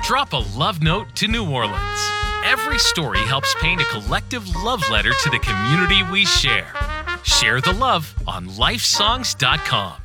Drop a love note to New Orleans. Every story helps paint a collective love letter to the community we share. Share the love on lifesongs.com.